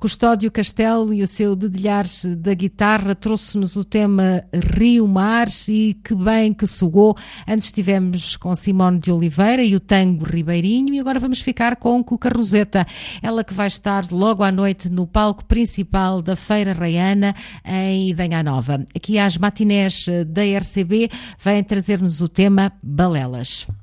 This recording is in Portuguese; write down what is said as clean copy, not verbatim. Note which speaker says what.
Speaker 1: Custódio Castelo e o seu dedilhar da guitarra trouxe-nos o tema Rio Mar, e que bem que soou. Antes estivemos com Simone de Oliveira e o tango Ribeirinho, e agora vamos ficar com Cuca Roseta, ela que vai estar logo à noite no palco principal da Feira Raiana em Idanha Nova. Aqui às matinés da RCB vêm trazer-nos o tema Balelas.